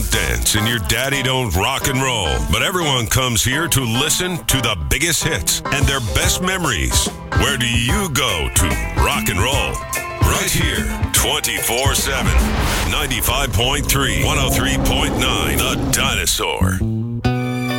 dance and your daddy don't rock and roll. But everyone comes here to listen to the biggest hits and their best memories. Where do you go to rock and roll? Right here, 24/7, 95.3, 103.9, The Dinosaur.